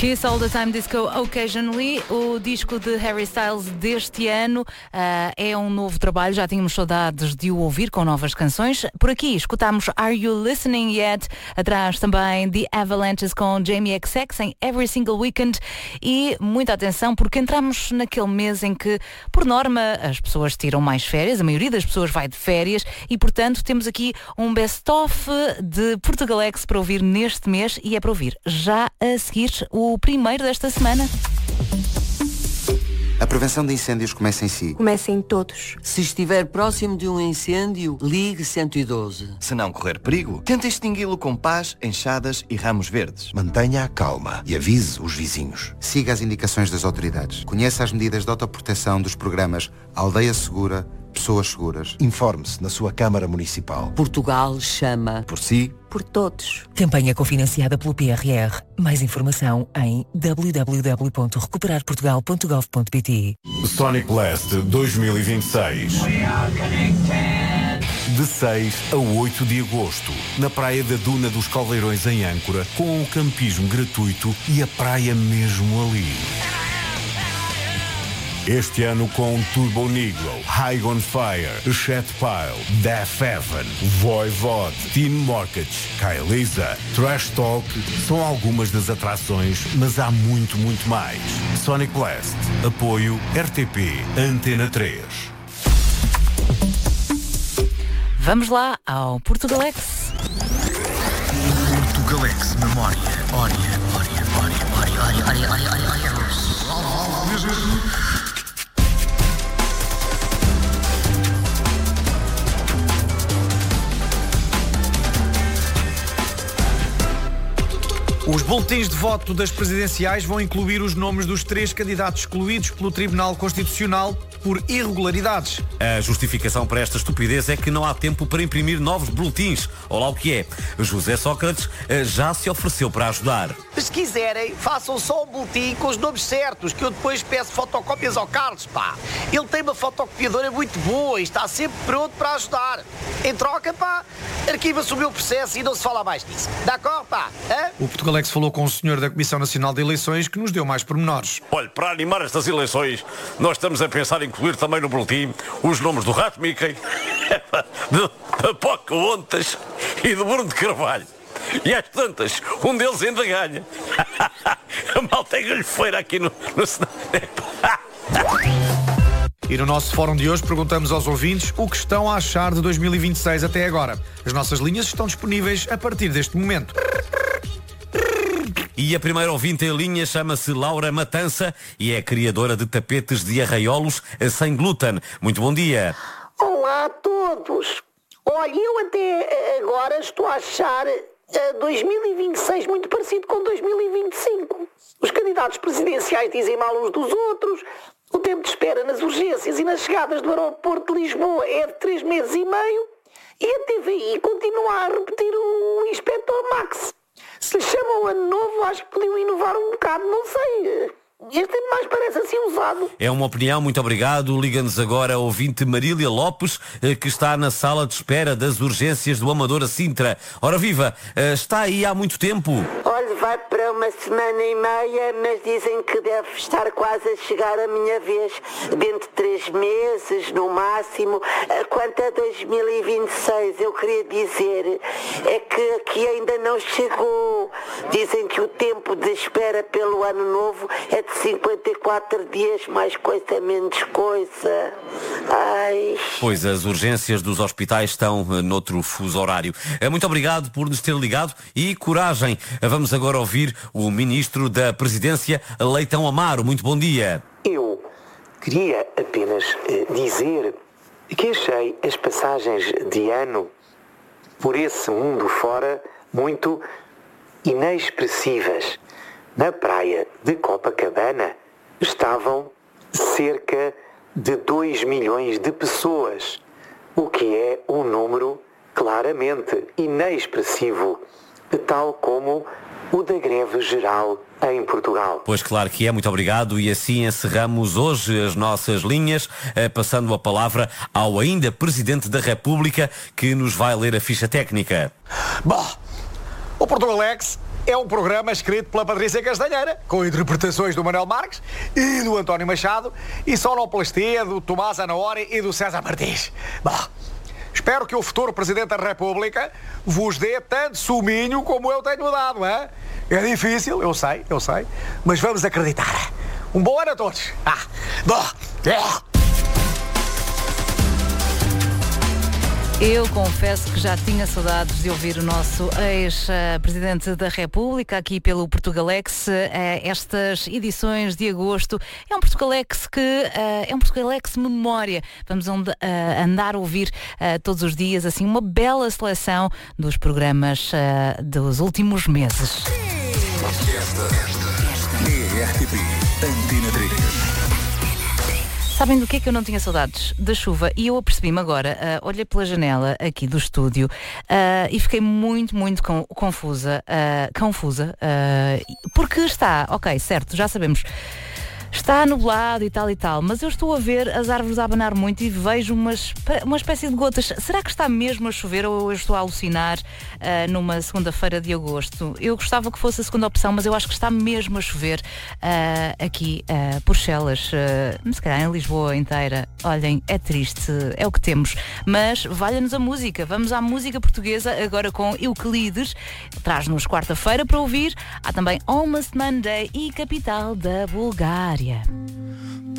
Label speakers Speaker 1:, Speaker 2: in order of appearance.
Speaker 1: Kiss All The Time Disco Occasionally, o disco de Harry Styles deste ano, é um novo trabalho, já tínhamos saudades de o ouvir com novas canções. Por aqui escutámos Are You Listening Yet? Atrás também The Avalanches com Jamie XX em Every Single Weekend. E muita atenção porque entramos naquele mês em que, por norma, as pessoas tiram mais férias, a maioria das pessoas vai de férias e, portanto, temos aqui um best-of de Portugalex para ouvir neste mês e é para ouvir já a seguir o primeiro desta semana.
Speaker 2: A prevenção de incêndios começa em si.
Speaker 3: Começa em todos.
Speaker 4: Se estiver próximo de um incêndio, ligue 112.
Speaker 5: Se não correr perigo, tente extingui-lo com pás, enxadas e ramos verdes.
Speaker 6: Mantenha a calma e avise os vizinhos.
Speaker 2: Siga as indicações das autoridades. Conheça as medidas de autoproteção dos programas Aldeia Segura, Pessoas Seguras.
Speaker 6: Informe-se na sua Câmara Municipal.
Speaker 4: Portugal chama.
Speaker 5: Por si,
Speaker 3: por todos.
Speaker 7: Campanha cofinanciada pelo PRR. Mais informação em www.recuperarportugal.gov.pt.
Speaker 8: Sonic Blast 2026. De 6 a 8 de agosto, na Praia da Duna dos Caldeirões em Âncora, com o campismo gratuito e a praia mesmo ali. Este ano com Turbo Negro, High on Fire, Chatpile, Death Heaven, Voivod, Teen Mortgage, Kaelisa, Trash Talk são algumas das atrações, mas há muito, muito mais. Sonic Blast, apoio RTP Antena 3.
Speaker 1: Vamos lá ao Portugalex.
Speaker 9: Portugalex, memória, ória.
Speaker 10: Os boletins de voto das presidenciais vão incluir os nomes dos 3 candidatos excluídos pelo Tribunal Constitucional por irregularidades.
Speaker 11: A justificação para esta estupidez é que não há tempo para imprimir novos boletins. Olá, o que é? José Sócrates já se ofereceu para ajudar.
Speaker 12: Se quiserem, façam só um boletim com os nomes certos, que eu depois peço fotocópias ao Carlos, pá. Ele tem uma fotocopiadora muito boa e está sempre pronto para ajudar. Em troca, pá, arquiva-se o meu processo e não se fala mais disso. D'accord, pá? Hã?
Speaker 10: O Portugalex falou com o senhor da Comissão Nacional de Eleições que nos deu mais pormenores.
Speaker 13: Olha, para animar estas eleições, nós estamos a pensar em incluir também no boletim os nomes do Rato Mickey, de Pocahontas e do Bruno de Carvalho. E às tantas, um deles ainda ganha. A malta é galhofeira aqui no
Speaker 10: E no nosso fórum de hoje perguntamos aos ouvintes o que estão a achar de 2026 até agora. As nossas linhas estão disponíveis a partir deste momento.
Speaker 11: E a primeira ouvinte em linha chama-se Laura Matança e é criadora de tapetes de arraiolos sem glúten. Muito bom dia.
Speaker 14: Olá a todos. Olha, eu até agora estou a achar 2026 muito parecido com 2025. Os candidatos presidenciais dizem mal uns dos outros, o tempo de espera nas urgências e nas chegadas do aeroporto de Lisboa é de 3 meses e meio e a TVI continua a repetir o Inspector Max. Se lhe chamam Ano Novo, acho que podiam inovar um bocado, não sei. Este mais parece assim usado.
Speaker 11: É uma opinião, muito obrigado. Liga-nos agora a ouvinte Marília Lopes, que está na sala de espera das urgências do Amadora Sintra. Ora viva, está aí há muito tempo.
Speaker 14: Olha, vai para uma semana e meia, mas dizem que deve estar quase a chegar a minha vez. Dentro de 3 meses, no máximo. Quanto a 2026, eu queria dizer é que aqui ainda não chegou. Dizem que o tempo de espera pelo Ano Novo é de 54 dias, mais coisa, menos coisa. Ai.
Speaker 11: Pois, as urgências dos hospitais estão noutro fuso horário. Muito obrigado por nos ter ligado e coragem. Vamos agora ouvir o Ministro da Presidência, Leitão Amaro. Muito bom dia.
Speaker 15: Eu queria apenas dizer que achei as passagens de ano por esse mundo fora muito inexpressivas. Na praia de Copacabana estavam cerca de 2 milhões de pessoas, o que é um número claramente inexpressivo, tal como o da greve geral em Portugal.
Speaker 11: Pois claro que é, muito obrigado. E assim encerramos hoje as nossas linhas, passando a palavra ao ainda Presidente da República, que nos vai ler a ficha técnica.
Speaker 12: Bom, o Portugalex
Speaker 10: é um programa escrito pela Patrícia Castanheira, com interpretações do Manuel Marques e do António Machado e sonoplastia do Tomás Anaori e do César Martins. Bom, espero que o futuro Presidente da República vos dê tanto suminho como eu tenho dado, hein? É difícil, eu sei, mas vamos acreditar. Um bom ano a todos.
Speaker 1: Eu confesso que já tinha saudades de ouvir o nosso ex-presidente da República aqui pelo Portugalex. Estas edições de agosto é um Portugalex que é um Portugalex memória. Vamos andar a ouvir todos os dias assim uma bela seleção dos programas dos últimos meses.
Speaker 9: Esta é a RTP Antena 3.
Speaker 1: Sabem do que é que eu não tinha saudades? Da chuva. E eu apercebi-me agora, olhei pela janela aqui do estúdio e fiquei muito confusa. Porque está, ok, certo, já sabemos, está nublado e tal, mas eu estou a ver as árvores a abanar muito e vejo uma espécie de gotas. Será que está mesmo a chover ou eu estou a alucinar numa segunda-feira de agosto? Eu gostava que fosse a segunda opção, mas eu acho que está mesmo a chover aqui por Chelas, se calhar em Lisboa inteira. Olhem, é triste, é o que temos. Mas valha-nos a música. Vamos à música portuguesa agora com Euclides. Traz-nos quarta-feira para ouvir. Há também Almost Monday e Capital da Bulgária.